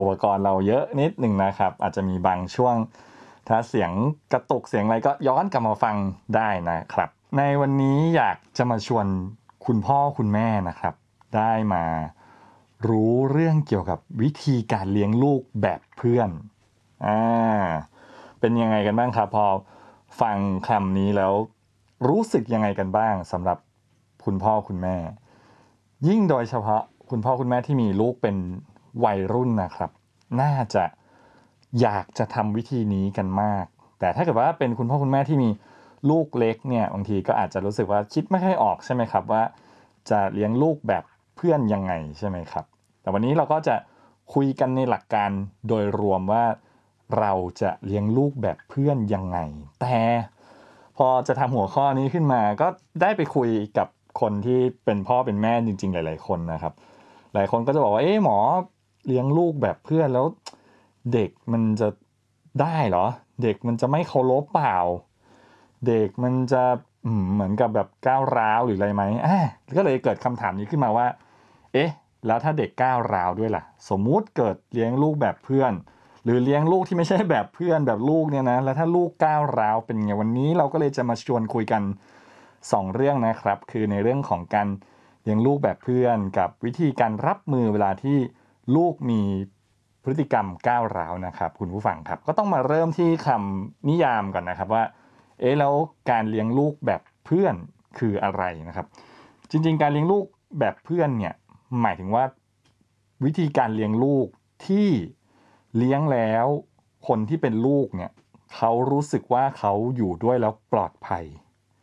อุปกรณ์เราเยอะนิดหนึ่งนะครับอาจจะมีบางช่วงถ้าเสียงกระตุกเสียงอะไรก็ย้อนกลับมาฟังได้นะครับในวันนี้อยากจะมาชวนคุณพ่อคุณแม่นะครับได้มารู้เรื่องเกี่ยวกับวิธีการเลี้ยงลูกแบบเพื่อนอ่าเป็นยังไงกันบ้างครับพอฟังคำนี้แล้วรู้สึกยังไงกันบ้างสำหรับคุณพ่อคุณแม่ยิ่งโดยเฉพาะคุณพ่อคุณแม่ที่มีลูกเป็นวัยรุ่นนะครับน่าจะอยากจะทำวิธีนี้กันมากแต่ถ้าเกิดว่าเป็นคุณพ่อคุณแม่ที่มีลูกเล็กเนี่ยบางทีก็อาจจะรู้สึกว่าคิดไม่ค่อยออกใช่ไหมครับว่าจะเลี้ยงลูกแบบเพื่อนยังไงใช่ไหมครับแต่วันนี้เราก็จะคุยกันในหลักการโดยรวมว่าเราจะเลี้ยงลูกแบบเพื่อนยังไงแต่พอจะทำหัวข้อนี้ขึ้นมาก็ได้ไปคุยกับคนที่เป็นพ่อเป็นแม่จริงๆหลายๆคนนะครับหลายคนก็จะบอกว่าหมอเลี้ยงลูกแบบเพื่อนแล้วเด็กมันจะได้เหรอเด็กมันจะไม่เคารพเปล่าเด็กมันจะเหมือนกับแบบก้าวร้าวหรืออะไรไหมก็เลยเกิดคำถามนี้ขึ้นมาว่าแล้วถ้าเด็กก้าวร้าวด้วยล่ะสมมุติเกิดเลี้ยงลูกแบบเพื่อนหรือเลี้ยงลูกที่ไม่ใช่แบบเพื่อนแบบลูกเนี่ยนะแล้วถ้าลูกก้าวร้าวเป็นไงวันนี้เราก็เลยจะมาชวนคุยกัน2เรื่องนะครับคือในเรื่องของการเลี้ยงลูกแบบเพื่อนกับวิธีการรับมือเวลาที่ลูกมีพฤติกรรมก้าวร้าวนะครับคุณผู้ฟังครับก็ต้องมาเริ่มที่คำนิยามก่อนนะครับว่าแล้วการเลี้ยงลูกแบบเพื่อนคืออะไรนะครับจริงๆการเลี้ยงลูกแบบเพื่อนเนี่ยหมายถึงว่าวิธีการเลี้ยงลูกที่เลี้ยงแล้วคนที่เป็นลูกเนี่ยเขารู้สึกว่าเขาอยู่ด้วยแล้วปลอดภัย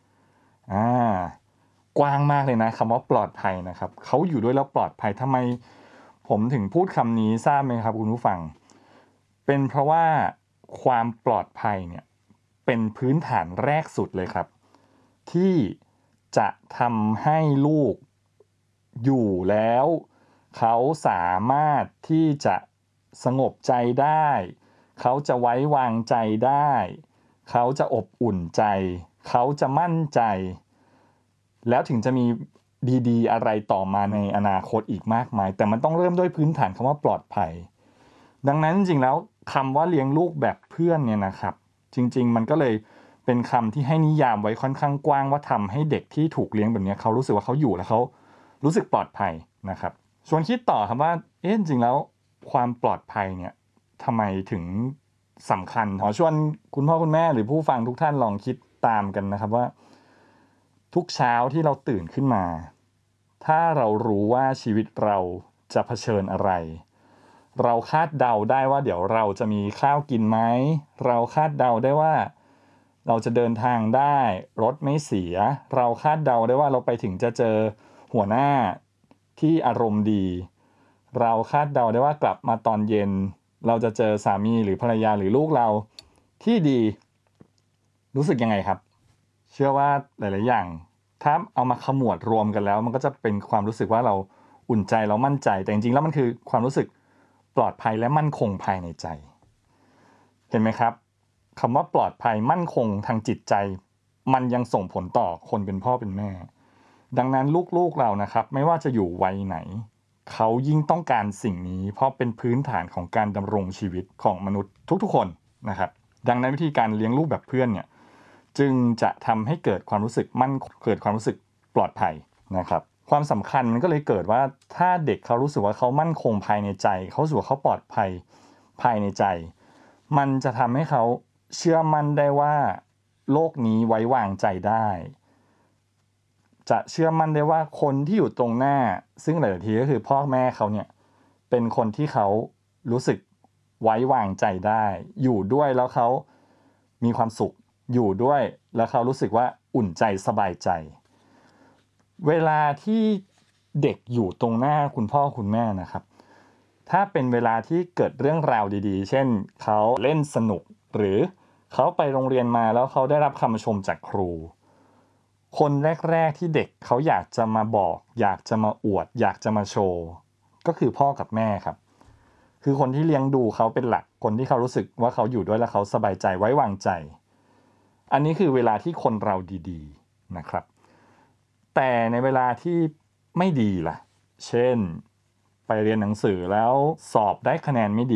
กว้างมากเลยนะคำว่าปลอดภัยนะครับเขาอยู่ด้วยแล้วปลอดภัยทำไมผมถึงพูดคำนี้ทราบไหมครับคุณผู้ฟังเป็นเพราะว่าความปลอดภัยเนี่ยเป็นพื้นฐานแรกสุดเลยครับที่จะทำให้ลูกอยู่แล้วเขาสามารถที่จะสงบใจได้เขาจะไว้วางใจได้เขาจะอบอุ่นใจเขาจะมั่นใจแล้วถึงจะมีดีๆอะไรต่อมาในอนาคตอีกมากมายแต่มันต้องเริ่มด้วยพื้นฐานคำว่าปลอดภัยดังนั้นจริงๆแล้วคำว่าเลี้ยงลูกแบบเพื่อนเนี่ยนะครับจริงๆมันก็เลยเป็นคำที่ให้นิยามไว้ค่อนข้างกว้างว่าทำให้เด็กที่ถูกเลี้ยงแบบนี้เขารู้สึกว่าเขาอยู่แล้วเขารู้สึกปลอดภัยนะครับชวนคิดต่อครับว่าจริงๆแล้วความปลอดภัยเนี่ยทำไมถึงสำคัญขอชวนคุณพ่อคุณแม่หรือผู้ฟังทุกท่านลองคิดตามกันนะครับว่าทุกเช้าที่เราตื่นขึ้นมาถ้าเรารู้ว่าชีวิตเราจะเผชิญอะไรเราคาดเดาได้ว่าเดี๋ยวเราจะมีข้าวกินไหมเราคาดเดาได้ว่าเราจะเดินทางได้รถไม่เสียเราคาดเดาได้ว่าเราไปถึงจะเจอหัวหน้าที่อารมณ์ดีเราคาดเดาได้ว่ากลับมาตอนเย็นเราจะเจอสามีหรือภรรยาหรือลูกเราที่ดีรู้สึกยังไงครับเชื่อว่าหลายๆอย่างถ้าเอามาขมวดรวมกันแล้วมันก็จะเป็นความรู้สึกว่าเราอุ่นใจเรามั่นใจแต่จริงๆแล้วมันคือความรู้สึกปลอดภัยและมั่นคงภายในใจเห็นไหมครับคำว่าปลอดภัยมั่นคงทางจิตใจมันยังส่งผลต่อคนเป็นพ่อเป็นแม่ดังนั้นลูกๆเรานะครับไม่ว่าจะอยู่วัยไหนเขายิ่งต้องการสิ่งนี้เพราะเป็นพื้นฐานของการดำรงชีวิตของมนุษย์ทุกๆคนนะครับดังนั้นวิธีการเลี้ยงลูกแบบเพื่อนเนี่ยจึงจะทำให้เกิดความรู้สึกเกิดความรู้สึกปลอดภัยนะครับความสำคัญมันก็เลยเกิดว่าถ้าเด็กเขารู้สึกว่าเขามั่นคงภายในใจเขารู้สึกว่าเขาปลอดภัยภายในใจมันจะทำให้เขาเชื่อมั่นได้ว่าโลกนี้ไว้วางใจได้จะเชื่อมั่นได้ว่าคนที่อยู่ตรงหน้าซึ่งหลายๆทีก็คือพ่อแม่เขาเนี่ยเป็นคนที่เขารู้สึกไว้วางใจได้อยู่ด้วยแล้วเขามีความสุขอยู่ด้วยแล้วเขารู้สึกว่าอุ่นใจสบายใจเวลาที่เด็กอยู่ตรงหน้าคุณพ่อคุณแม่นะครับถ้าเป็นเวลาที่เกิดเรื่องราวดีๆเช่นเขาเล่นสนุกหรือเขาไปโรงเรียนมาแล้วเขาได้รับคำชมจากครูคนแรกๆที่เด็กเขาอยากจะมาบอกอยากจะมาอวดอยากจะมาโชว์ก็คือพ่อกับแม่ครับคือคนที่เลี้ยงดูเขาเป็นหลักคนที่เขารู้สึกว่าเขาอยู่ด้วยแล้วเขาสบายใจไว้วางใจอันนี้คือเวลาที่คนเราดีๆนะครับแต่ในเวลาที่ไม่ดีล่ะเช่นไปเรียนหนังสือแล้วสอบได้คะแนนไม่ดี